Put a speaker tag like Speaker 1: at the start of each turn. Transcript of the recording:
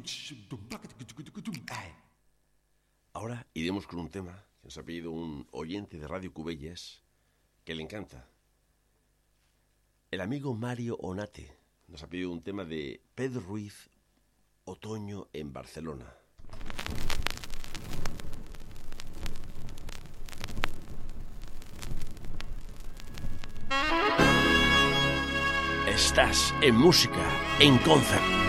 Speaker 1: Ahora iremos con un tema que nos ha pedido un oyente de Radio Cubelles que le encanta. El amigo Mario Onate nos ha pedido un tema de Pedro Ruiz, Otoño en Barcelona. Estás en Música en Concert.